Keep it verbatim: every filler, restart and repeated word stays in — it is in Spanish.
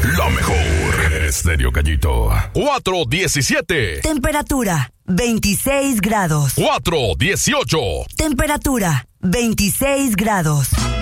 La mejor. Estéreo Gallito. cuatro diecisiete. Temperatura veintiséis grados. cuatro dieciocho. Temperatura veintiséis grados.